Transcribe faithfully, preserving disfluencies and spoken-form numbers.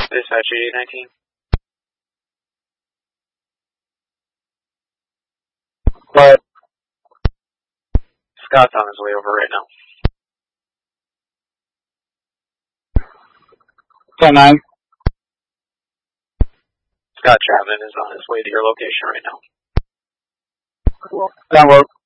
Dispatch eighty-eight nineteen. But Scott's on his way over right now. ten nine. Scott Chapman is on his way to your location right now. That works.